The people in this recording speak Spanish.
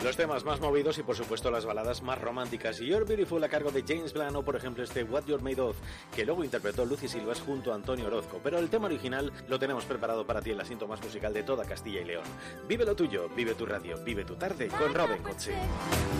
Los temas más movidos y por supuesto las baladas más románticas. You're Beautiful a cargo de James Blunt o por ejemplo este What You're Made Of que luego interpretó Lucy Silvas junto a Antonio Orozco. Pero el tema original lo tenemos preparado para ti en la cinta más musical de toda Castilla y León. Vive lo tuyo, vive tu radio, vive tu tarde con Robin Cotxe.